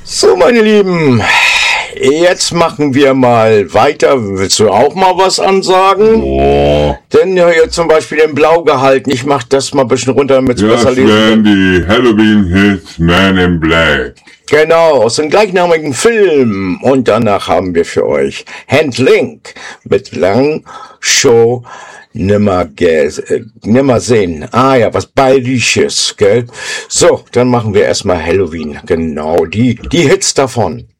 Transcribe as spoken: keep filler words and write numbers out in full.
So, meine Lieben, jetzt machen wir mal weiter. Willst du auch mal was ansagen? Oh. Denn ja, hier zum Beispiel den Blau gehalten. Ich mach das mal ein bisschen runter, damit es Ja, besser das lesen wären wird. die Halloween-Hits Man in Black. Genau, aus dem gleichnamigen Film. Und danach haben wir für euch Handlink mit Lang Show nimmer, äh, nimmer sehen. Ah ja, was Bayerisches, gell? So, dann machen wir erstmal Halloween. Genau, die, die Hits davon.